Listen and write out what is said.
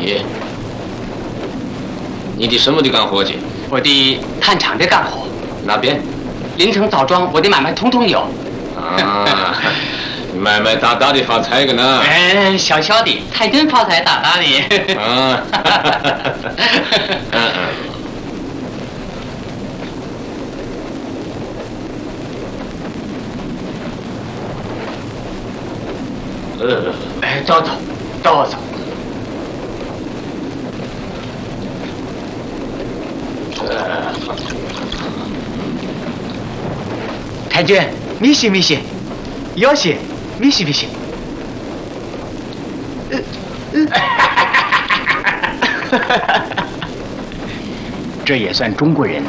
你的什么的干活去？ 我的炭厂的干活， 哪边？ 临城枣庄，我的买卖统统有。 啊，买卖大大的发财个呢？ 哎，小小的，太真发财大大的。 啊， 哎，走走，都走。太君，米西米西，有些米西米西。这也算中国人。